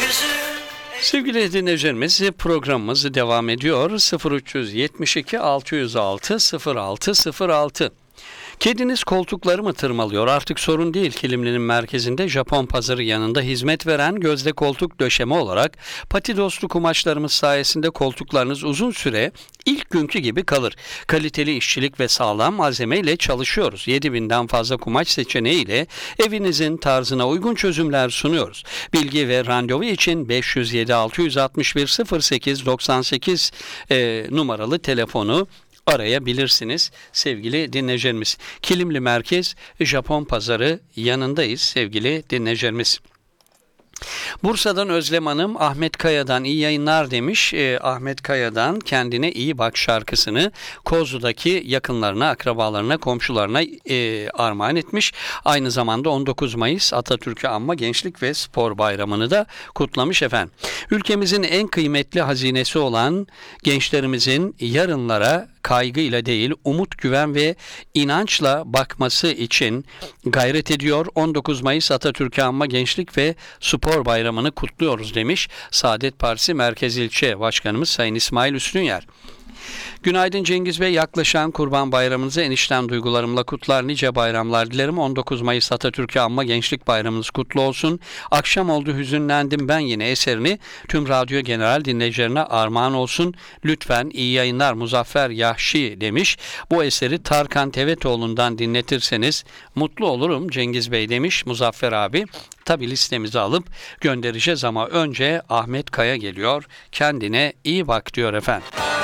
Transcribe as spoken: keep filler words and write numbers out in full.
Sevgili dinleyicilerimiz, programımız devam ediyor. sıfır üç yetmiş iki altı yüz altı sıfır altı sıfır altı. Kediniz koltukları mı tırmalıyor? Artık sorun değil. Kilimli'nin merkezinde Japon pazarı yanında hizmet veren Gözde Koltuk Döşeme olarak pati dostu kumaşlarımız sayesinde koltuklarınız uzun süre ilk günkü gibi kalır. Kaliteli işçilik ve sağlam malzeme ile çalışıyoruz. yedi binden fazla kumaş seçeneğiyle evinizin tarzına uygun çözümler sunuyoruz. Bilgi ve randevu için beş yüz yedi altı yüz altmış bir sıfır sekiz doksan sekiz e, numaralı telefonu arayabilirsiniz sevgili dinleyicilerimiz. Kilimli Merkez Japon Pazarı yanındayız sevgili dinleyicilerimiz. Bursa'dan Özlem Hanım Ahmet Kaya'dan iyi yayınlar demiş. Eh, Ahmet Kaya'dan Kendine İyi Bak şarkısını Kozlu'daki yakınlarına, akrabalarına, komşularına eh, armağan etmiş. Aynı zamanda on dokuz Mayıs Atatürk'ü Anma Gençlik ve Spor Bayramı'nı da kutlamış efendim. Ülkemizin en kıymetli hazinesi olan gençlerimizin yarınlara kaygıyla değil, umut, güven ve inançla bakması için gayret ediyor. on dokuz Mayıs Atatürk'ü Anma Gençlik ve Spor Bayramı'nı kutluyoruz demiş Saadet Partisi Merkez İlçe Başkanımız Sayın İsmail Üstünyer. Günaydın Cengiz Bey, yaklaşan Kurban Bayramınızı enişten duygularımla kutlar, nice bayramlar dilerim. on dokuz Mayıs Atatürk'ü Anma Gençlik Bayramınız kutlu olsun. Akşam oldu hüzünlendim ben yine eserini tüm radyo genel dinleyicilerine armağan olsun. Lütfen iyi yayınlar Muzaffer Yahşi demiş. Bu eseri Tarkan Tevetoğlu'ndan dinletirseniz mutlu olurum Cengiz Bey demiş Muzaffer abi. Tabi listemizi alıp göndereceğiz ama önce Ahmet Kaya geliyor. Kendine iyi bak diyor efendim.